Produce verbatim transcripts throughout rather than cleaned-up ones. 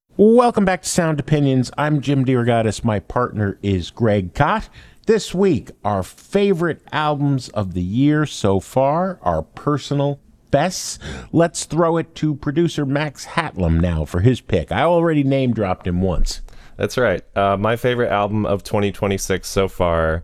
Welcome back to Sound Opinions. I'm Jim DeRogatis. My partner is Greg Kot. This week, our favorite albums of the year so far, our personal bests. Let's throw it to producer Max Hatlam now for his pick. I already name dropped him once. That's right. Uh, my favorite album of twenty twenty-six so far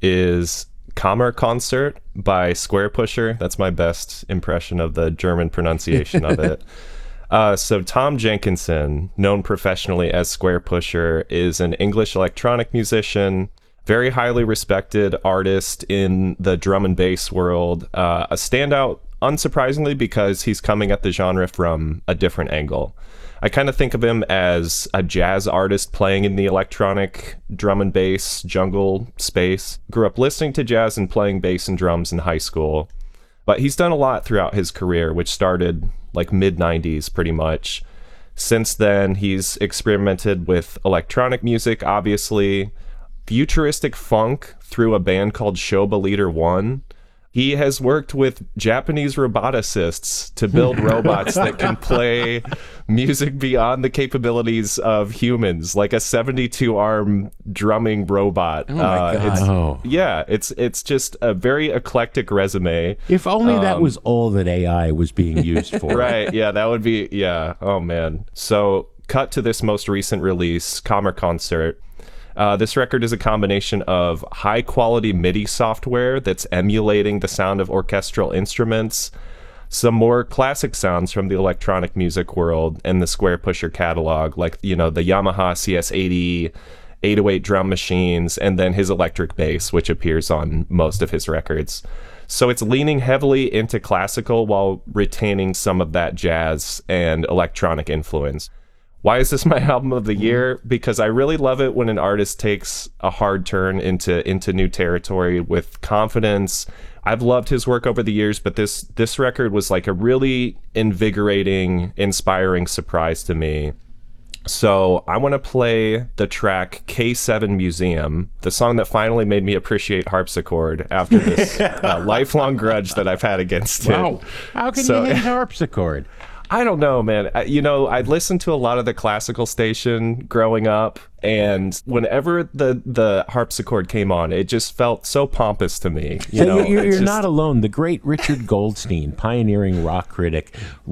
is Kammerkonzert by Squarepusher. That's my best impression of the German pronunciation of it. Uh, so Tom Jenkinson, known professionally as Squarepusher, is an English electronic musician, very highly respected artist in the drum and bass world, uh, a standout, unsurprisingly, because he's coming at the genre from a different angle. I kind of think of him as a jazz artist playing in the electronic drum and bass jungle space. Grew up listening to jazz and playing bass and drums in high school. But he's done a lot throughout his career, which started like mid nineties pretty much. Since then, he's experimented with electronic music, obviously, futuristic funk through a band called Shoba Leader One. He has worked with Japanese roboticists to build robots that can play music beyond the capabilities of humans, like a seventy-two arm drumming robot. Oh my uh, God. It's, oh. Yeah, it's it's just a very eclectic resume. If only that Um, was all that A I was being used for. Right, yeah, that would be, yeah, oh man. So, cut to this most recent release, Kammerkonzert. Uh, this record is a combination of high-quality MIDI software that's emulating the sound of orchestral instruments, some more classic sounds from the electronic music world and the Squarepusher catalog, like, you know, the Yamaha C S eighty, eight oh eight drum machines, and then his electric bass, which appears on most of his records. So it's leaning heavily into classical while retaining some of that jazz and electronic influence. Why is this my album of the year? Because I really love it when an artist takes a hard turn into into new territory with confidence. I've loved his work over the years, but this this record was like a really invigorating, inspiring surprise to me. So I want to play the track K seven Museum, the song that finally made me appreciate harpsichord after this uh, lifelong grudge that I've had against it. Wow. How can So- you hate harpsichord? I don't know, man. I, you know, I'd listened to a lot of the classical station growing up, and whenever the, the harpsichord came on, it just felt so pompous to me. You So know, you're, you're it's just- not alone. The great Richard Goldstein, pioneering rock critic,